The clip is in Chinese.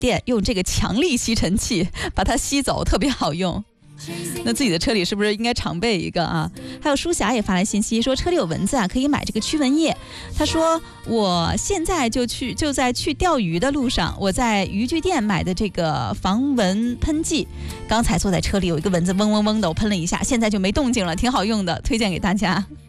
店用这个强力吸尘器把它吸走，特别好用。那自己的车里是不是应该常备一个啊？还有舒霞也发来信息说车里有蚊子啊，可以买这个驱蚊液。他说我现在就在去钓鱼的路上，我在渔具店买的这个防蚊喷剂，刚才坐在车里有一个蚊子嗡嗡嗡的，我喷了一下，现在就没动静了，挺好用的，推荐给大家。